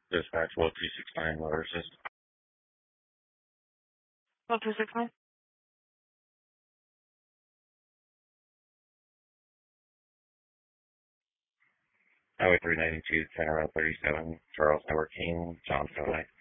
Dispatch 1269 Motor Assist. 1269. Highway 392, Center Route 37, Charles Edward King, John Stoney.